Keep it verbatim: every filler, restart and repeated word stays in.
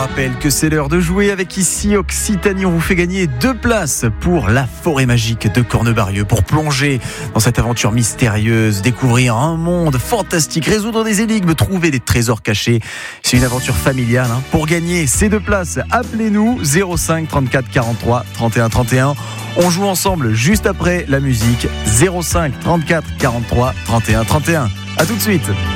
rappelle que c'est l'heure de jouer avec ici Occitanie. On vous fait gagner deux places pour la forêt magique de Cornebarieux pour plonger dans cette aventure mystérieuse, découvrir un monde fantastique, résoudre des énigmes, trouver des trésors cachés. C'est une aventure familiale. Hein. Pour gagner ces deux places, appelez-nous zéro cinq trente-quatre quarante-trois trente et un trente et un. On joue ensemble juste après la musique. zéro cinq trente-quatre quarante-trois trente et un trente et un. À tout de suite.